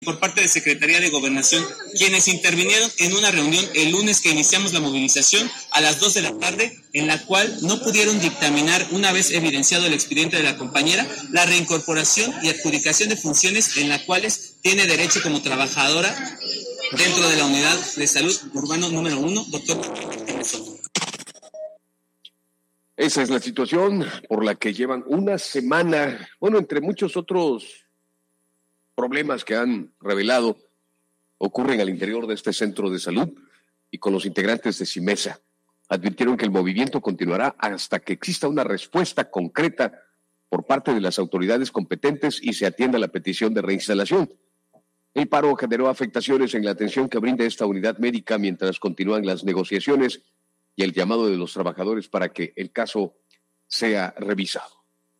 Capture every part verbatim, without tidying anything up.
por parte de Secretaría de Gobernación, quienes intervinieron en una reunión el lunes que iniciamos la movilización a las dos de la tarde, en la cual no pudieron dictaminar, una vez evidenciado el expediente de la compañera, la reincorporación y adjudicación de funciones en las cuales tiene derecho como trabajadora dentro de la Unidad de Salud Urbano número uno, doctor Martínez. Esa es la situación por la que llevan una semana, bueno, entre muchos otros problemas que han revelado, ocurren al interior de este centro de salud y con los integrantes de CIMESA. Advirtieron que el movimiento continuará hasta que exista una respuesta concreta por parte de las autoridades competentes y se atienda la petición de reinstalación. El paro generó afectaciones en la atención que brinda esta unidad médica mientras continúan las negociaciones y el llamado de los trabajadores para que el caso sea revisado.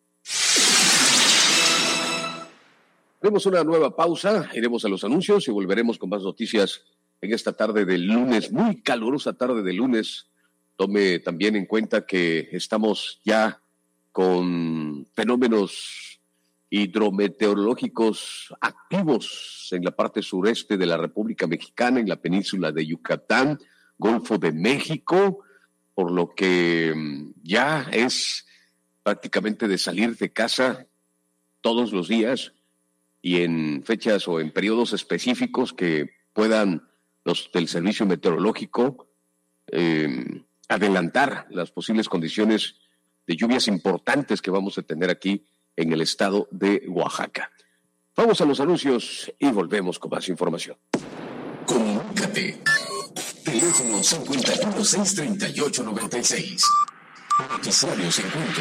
Haremos una nueva pausa, iremos a los anuncios y volveremos con más noticias en esta tarde del lunes, muy calurosa tarde de lunes. Tome también en cuenta que estamos ya con fenómenos hidrometeorológicos activos en la parte sureste de la República Mexicana, en la península de Yucatán, Golfo de México, por lo que ya es prácticamente de salir de casa todos los días y en fechas o en periodos específicos que puedan los del Servicio Meteorológico eh, adelantar las posibles condiciones de lluvias importantes que vamos a tener aquí en el estado de Oaxaca. Vamos a los anuncios y volvemos con más información. Comunícate. Teléfono cincuenta y uno, seiscientos treinta y ocho, noventa y seis. Noticiarios en punto.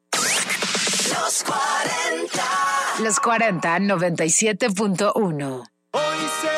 Los cuarenta. Los cuarenta, noventa y siete punto uno.